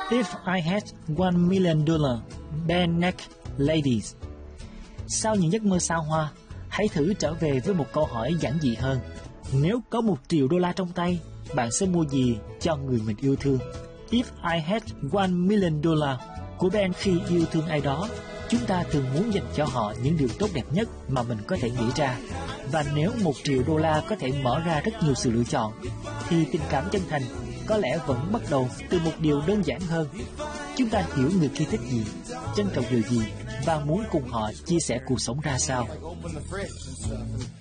If I had $1 million, bare neck ladies. Sau những giấc mơ xa hoa, hãy thử trở về với một câu hỏi giản dị hơn. Nếu có $1 triệu trong tay, bạn sẽ mua gì cho người mình yêu thương? If I had $1 million của Ben khi yêu thương ai đó, chúng ta thường muốn dành cho họ những điều tốt đẹp nhất mà mình có thể nghĩ ra. Và nếu $1 triệu có thể mở ra rất nhiều sự lựa chọn, thì tình cảm chân thành có lẽ vẫn bắt đầu từ một điều đơn giản hơn. Chúng ta hiểu người kia thích gì, trân trọng điều gì và muốn cùng họ chia sẻ cuộc sống ra sao.